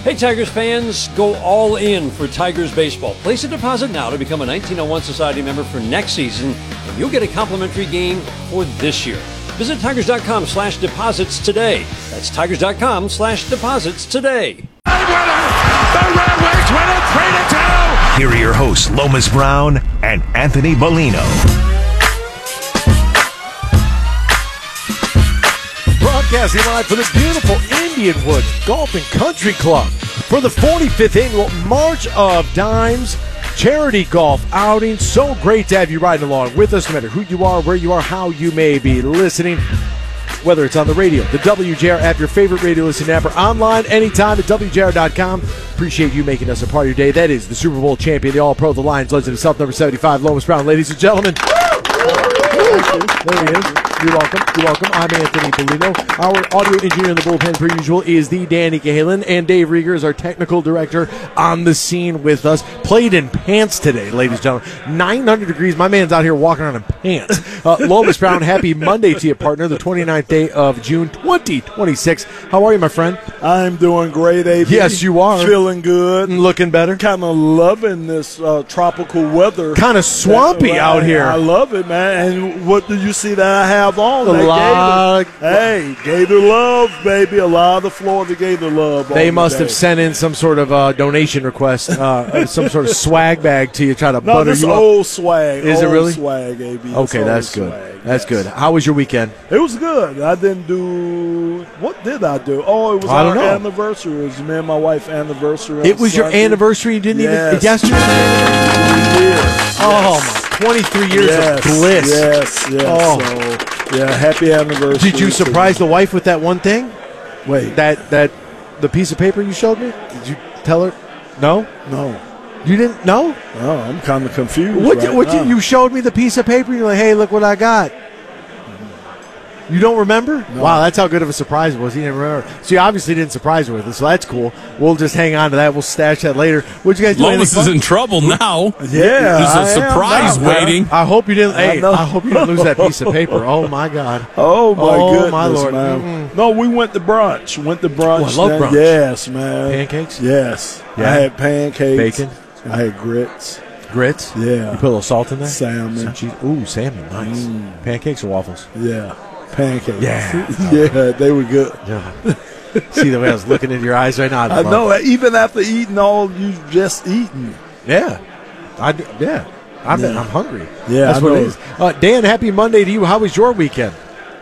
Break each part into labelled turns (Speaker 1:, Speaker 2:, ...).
Speaker 1: Hey Tigers fans, go all in for Tigers baseball. Place a deposit now to become a 1901 Society member for next season, and you'll get a complimentary game for this year. Visit Tigers.com/deposits today. That's Tigers.com/deposits today.
Speaker 2: The Redwings win it 3-2.
Speaker 3: Here are your hosts, Lomas Brown and Anthony Bellino.
Speaker 4: Broadcasting live from the beautiful Indian Woods Golf and Country Club for the 45th annual March of Dimes charity golf outing. So great to have you riding along with us, no matter who you are, where you are, how you may be listening. Whether it's on the radio, the WJR app, your favorite radio listening app, or online anytime at WJR.com. Appreciate you making us a part of your day. That is the Super Bowl champion, the All-Pro, the Lions legend himself, number 75, Lomas Brown. Ladies and gentlemen. There he is. You're welcome. You're welcome. I'm Anthony Bellino. Our audio engineer in the bullpen, per usual, is the Danny Galen, and Dave Rieger is our technical director on the scene with us. Played in pants today, ladies and gentlemen. 900 degrees. My man's out here walking around in pants. Lomas Brown, happy Monday to you, partner. The 29th day of June, 2026. How are you, my friend?
Speaker 5: I'm doing great, AB.
Speaker 4: Yes, you are.
Speaker 5: Feeling good.
Speaker 4: And looking better.
Speaker 5: Kind of loving this tropical weather.
Speaker 4: Kind of swampy out here.
Speaker 5: I love it, man. And what do you see that I have on?
Speaker 4: A lot.
Speaker 5: Hey, Gator love, baby. A lot of Florida Gator love.
Speaker 4: They must have sent in some sort of donation request, some sort of swag bag to you, try to butter
Speaker 5: this
Speaker 4: you up.
Speaker 5: old swag.
Speaker 4: Is it really?
Speaker 5: Swag, AB.
Speaker 4: Okay, that's good.
Speaker 5: Swag,
Speaker 4: that's
Speaker 5: yes.
Speaker 4: good. How was your weekend?
Speaker 5: It was good. I didn't do. What did I do? Oh, it was
Speaker 4: I don't
Speaker 5: our
Speaker 4: know.
Speaker 5: anniversary. It was me and my wife's anniversary.
Speaker 4: It was your
Speaker 5: Sunday.
Speaker 4: anniversary. You didn't
Speaker 5: Yes.
Speaker 4: even yesterday.
Speaker 5: Yes.
Speaker 4: Oh my! 23 years of bliss.
Speaker 5: Yes.
Speaker 4: Oh.
Speaker 5: So, yeah, happy anniversary.
Speaker 4: Did you surprise the wife with that one thing?
Speaker 5: Wait.
Speaker 4: That the piece of paper you showed me? Did you tell her? No.
Speaker 5: No.
Speaker 4: You didn't know?
Speaker 5: Oh, I'm kind of confused.
Speaker 4: You showed me the piece of paper. You're like, hey, look what I got. You don't remember?
Speaker 5: No.
Speaker 4: Wow, that's how good of a surprise it was. He didn't remember. So you obviously didn't surprise her with it, so that's cool. We'll just hang on to that. We'll stash that later. What'd you guys do?
Speaker 6: Lomas is in trouble now.
Speaker 5: Yeah,
Speaker 6: There's a surprise waiting.
Speaker 4: I hope you didn't.
Speaker 5: I know.
Speaker 4: I hope you didn't lose that piece of paper. Oh my God.
Speaker 5: Oh my goodness,
Speaker 4: my Lord.
Speaker 5: man. No, we went to brunch.
Speaker 4: Oh, I love brunch.
Speaker 5: Yes, man.
Speaker 4: Pancakes?
Speaker 5: Yes.
Speaker 4: Yeah.
Speaker 5: I had pancakes.
Speaker 4: Bacon?
Speaker 5: I had grits.
Speaker 4: Grits?
Speaker 5: Yeah.
Speaker 4: You put a little salt in there?
Speaker 5: Salmon.
Speaker 4: Some cheese. Ooh, salmon. Nice. Pancakes or waffles?
Speaker 5: Yeah. Pancakes.
Speaker 4: Yeah.
Speaker 5: Yeah, they were good.
Speaker 4: Yeah. See the way I was looking into your eyes right now?
Speaker 5: I know. Even after eating all you've just eaten.
Speaker 4: Yeah. I'm hungry.
Speaker 5: Yeah,
Speaker 4: that's
Speaker 5: I
Speaker 4: what
Speaker 5: know.
Speaker 4: it is. Dan, happy Monday to you. How was your weekend?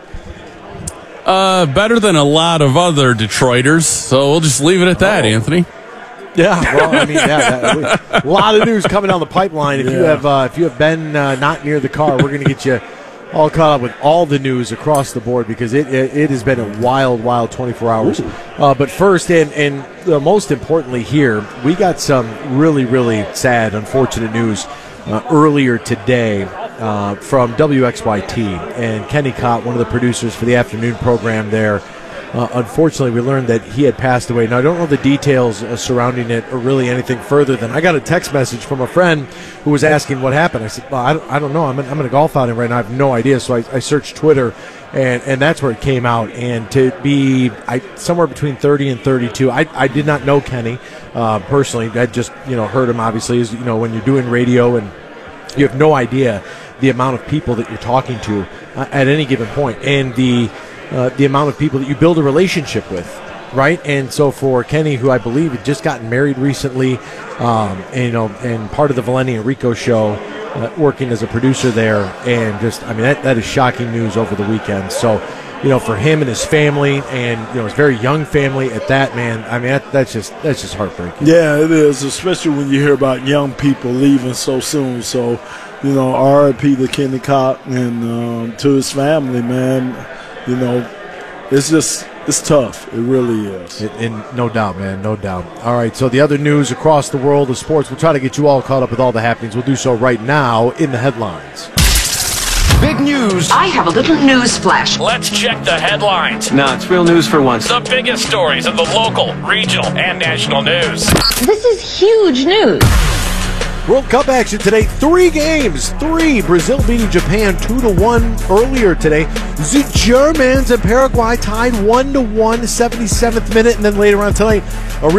Speaker 6: Better than a lot of other Detroiters, so we'll just leave it at that, Anthony.
Speaker 4: Yeah, well, I mean, a lot of news coming down the pipeline. If you have been not near the car, we're going to get you all caught up with all the news across the board because it has been a wild 24 hours. But first, and most importantly here, we got some really, really sad, unfortunate news earlier today from WXYT. And Kenny Cott, one of the producers for the afternoon program there, unfortunately, we learned that he had passed away. Now, I don't know the details surrounding it or really anything further than I got a text message from a friend who was asking what happened. I said, well, I don't know. I'm in a golf outing right now. I have no idea. So I searched Twitter, and that's where it came out. And to be somewhere between 30 and 32, I did not know Kenny personally. I just heard him, obviously, as when you're doing radio and you have no idea the amount of people that you're talking to at any given point. And the amount of people that you build a relationship with, right? And so for Kenny, who I believe had just gotten married recently, and part of the Valenti and Rico show, working as a producer there, and that is shocking news over the weekend. So, for him and his family, and his very young family at that, man, that's just heartbreaking.
Speaker 5: Yeah, it is, especially when you hear about young people leaving so soon. So, R.I.P. to Kenny Cott and to his family, man. It's tough. It really is.
Speaker 4: And no doubt, man, no doubt. All right, so the other news across the world of sports, we'll try to get you all caught up with all the happenings. We'll do so right now in the headlines.
Speaker 3: Big news.
Speaker 7: I have a little news flash.
Speaker 8: Let's check the headlines.
Speaker 1: No, it's real news for once.
Speaker 8: The biggest stories of the local, regional, and national news.
Speaker 7: This is huge news.
Speaker 4: World Cup action today. 3 games. Brazil beating Japan 2-1 earlier today. The Germans and Paraguay tied 1-1, 77th minute, and then later on tonight, a